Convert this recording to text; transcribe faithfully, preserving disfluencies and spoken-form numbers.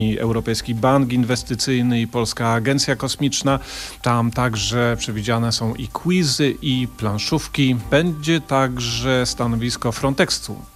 i Europejski Bank Inwestycyjny i Polska Agencja Kosmiczna. Tam także przewidziane są i quizy, i planszówki. Będzie także stanowisko Frontexu.